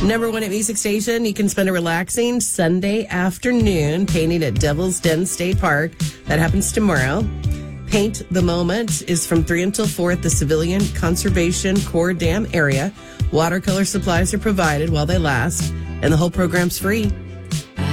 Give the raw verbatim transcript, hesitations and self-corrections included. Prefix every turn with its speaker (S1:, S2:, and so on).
S1: Number one at Music Station, you can spend a relaxing Sunday afternoon painting at Devil's Den State Park. That happens tomorrow. Paint the Moment is from three until four at the Civilian Conservation Corps Dam area. Watercolor supplies are provided while they last, and the whole program's free.